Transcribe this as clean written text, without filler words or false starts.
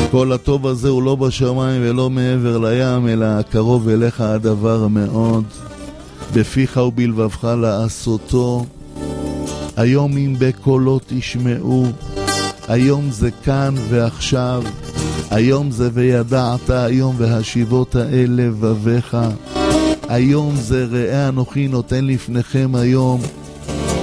כל הטוב הזה הוא לא בשמיים ולא מעבר לים, אלא קרוב אליך הדבר מאוד, בפיך ובלבבך לעשותו. היום אם בקולו תשמעו, היום זה כאן ועכשיו, היום זה וידעת, היום והשיבות אל לבביך, היום זה ראה אנוכי נותן לפניכם היום